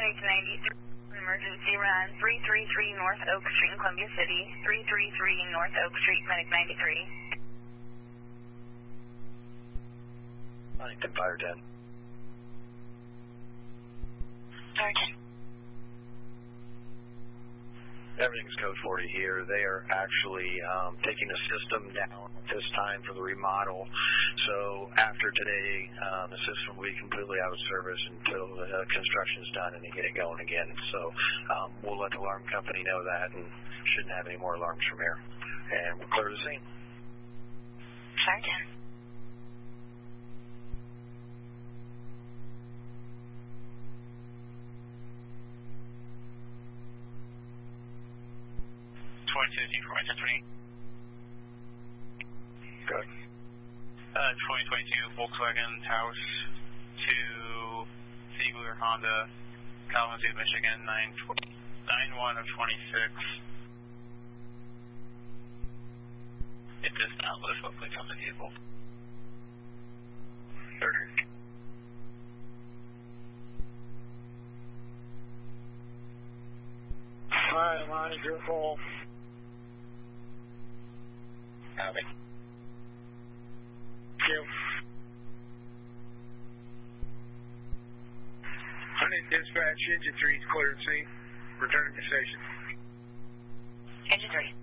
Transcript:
Medic 93, emergency run 333 North Oak Street in Columbia City, 333 North Oak Street, Medic 93. Huntington Fire 10. Fire 10. Everything's code 40 here. They are actually taking the system down this time for the remodel. So after today, the system will be completely out of service until the construction's done and they get it going again. So we'll let the alarm company know that and shouldn't have any more alarms from here. And we'll clear the scene. Fire 10. Good. 2022 Volkswagen Taos to Ziegler Honda, Kalamazoo, Michigan, 9-1 of 26. It does not list what plates on the vehicle. 30. Hi, line is your call. Copy. Thank you. Huntington Dispatch, Engine 3 is cleared scene. Returning to station. Engine 3.